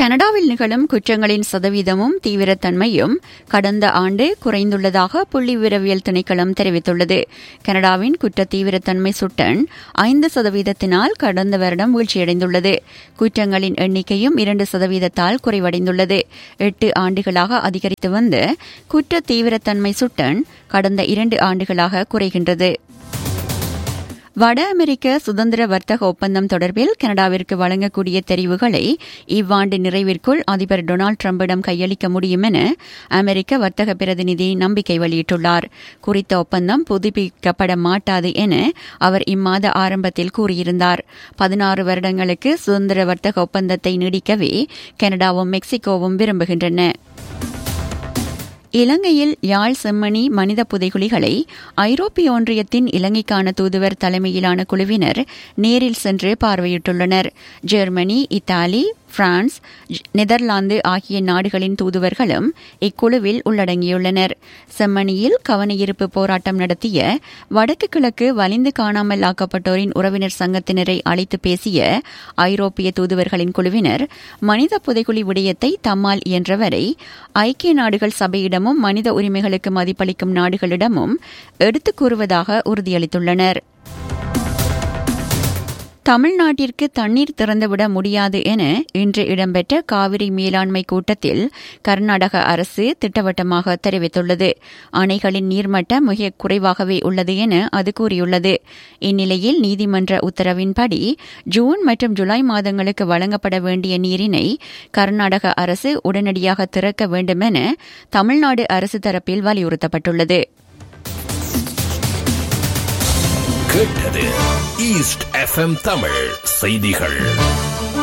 கனடாவில் நிகழும் குற்றங்களின் சதவீதமும் தீவிரத்தன்மையும் கடந்த ஆண்டு குறைந்துள்ளதாக புள்ளிவிவரவியல் திணைக்களம் தெரிவித்துள்ளது. கனடாவின் குற்ற தீவிரத்தன்மை சுட்டன் 5% கடந்த வருடம் வீழ்ச்சியடைந்துள்ளது. குற்றங்களின் எண்ணிக்கையும் 2% குறைவடைந்துள்ளது. 8 ஆண்டுகளாக அதிகரித்து வந்த குற்ற தீவிரத்தன்மை சுட்டன் கடந்த 2 ஆண்டுகளாக குறைகின்றது. வட அமெரிக்க சுதந்திர வர்த்தக ஒப்பந்தம் தொடர்பில் கனடாவிற்கு வழங்கக்கூடிய தெரிவுகளை இவ்வாண்டு நிறைவிற்குள் அதிபர் டொனால்டு டிரம்பிடம் கையளிக்க முடியும் என அமெரிக்க வர்த்தக பிரதிநிதி நம்பிக்கை வெளியிட்டுள்ளார். குறித்த ஒப்பந்தம் புதுப்பிக்கப்பட மாட்டாது என அவர் இம்மாத ஆரம்பத்தில் கூறியிருந்தார். 16 வருடங்களுக்கு சுதந்திர வர்த்தக ஒப்பந்தத்தை நீடிக்கவே கனடாவும் மெக்சிகோவும் விரும்புகின்றன. இலங்கையில் யாழ் செம்மணி மனித புதைகுழிகளை ஐரோப்பிய ஒன்றியத்தின் இலங்கைக்கான தூதுவர் தலைமையிலான குழுவினர் நேரில் சென்று பார்வையிட்டுள்ளனர். ஜெர்மனி, இத்தாலி, பிரான்ஸ், நெதர்லாந்து ஆகிய நாடுகளின் தூதுவர்களும் இக்குழுவில் உள்ளடங்கியுள்ளனர். செம்மணியில் கவனஈர்ப்பு போராட்டம் நடத்திய வடக்கு கிழக்கு வலிந்து காணாமல் ஆக்கப்பட்டோரின் உறவினர் சங்கத்தினரை அழைத்து பேசிய ஐரோப்பிய தூதுவர்களின் குழுவினர் மனித புதைகுழி விடயத்தை தம்மால் இயன்றவரை ஐக்கிய நாடுகள் சபையிடமும் மனித உரிமைகளுக்கு மதிப்பளிக்கும் நாடுகளிடமும் எடுத்துக் கூறுவதாக உறுதியளித்துள்ளனர். தமிழ்நாட்டிற்கு தண்ணீர் திறந்துவிட முடியாது என இன்று இடம்பெற்ற காவிரி மேலாண்மை கூட்டத்தில் கர்நாடக அரசு திட்டவட்டமாக தெரிவித்துள்ளது. அணைகளின் நீர்மட்டம் மிக குறைவாகவே உள்ளது என அது கூறியுள்ளது. இந்நிலையில் நீதிமன்ற உத்தரவின்படி ஜூன் மற்றும் ஜூலை மாதங்களுக்கு வழங்கப்பட வேண்டிய நீரினை கர்நாடக அரசு உடனடியாக திறக்க வேண்டும் என தமிழ்நாடு அரசு தரப்பில் வலியுறுத்தப்பட்டுள்ளது. கேட்டது ஈஸ்ட் எஃப்எம் தமிழ் செய்திகள்.